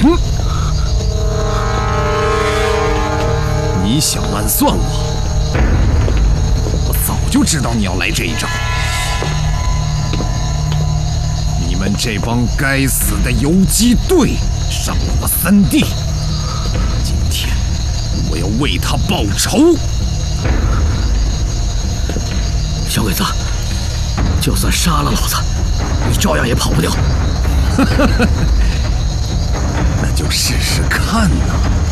你想暗算我早就知道你要来这一招。你们这帮该死的游击队伤了我三弟，今天我要为他报仇。 小鬼子，就算杀了老子，你照样也跑不掉。 那就试试看呐。